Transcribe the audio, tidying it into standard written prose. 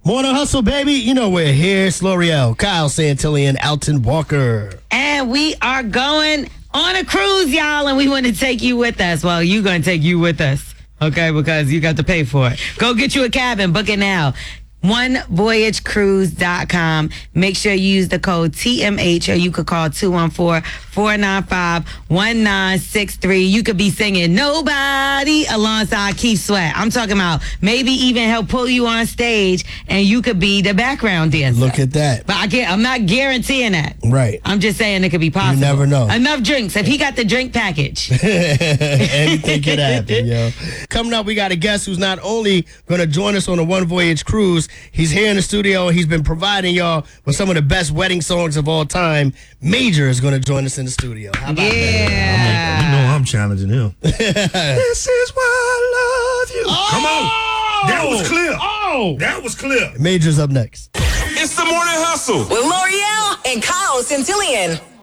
Morning Hustle, baby. You know we're here. It's L'Oreal, Kyle Santillan, Alton Walker. And we are going on a cruise, y'all, and we want to take you with us. Well, you're going to take you with us, okay, because you got to pay for it. Go get you a cabin. Book it now. OneVoyageCruise.com. Make sure you use the code TMH, or you could call 214-495-1963. You could be singing Nobody alongside Keith Sweat. I'm talking about maybe even help pull you on stage and you could be the background dancer. Look at that. But I'm not guaranteeing that. Right. I'm just saying it could be possible. You never know. Enough drinks. If he got the drink package. Anything could happen, yo. Coming up, we got a guest who's not only going to join us on a One Voyage cruise, he's here in the studio. He's been providing y'all with some of the best wedding songs of all time. Major is going to join us in the studio. How about that? You know I'm challenging him. This is why I love you. Come on. That was clear. That was clear. Major's up next. It's the Morning Hustle with L'Oreal and Kyle Santillan.